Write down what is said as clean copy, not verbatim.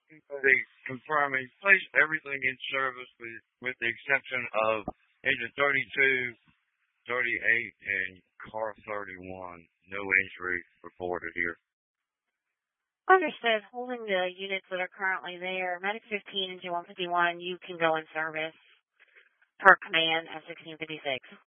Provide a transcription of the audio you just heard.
They confirming place everything in service with the exception of engine 32, 38, and car 31. No injury reported here. Understood. Holding the units that are currently there. Medic 15 and G151, you can go in service per command at 1656.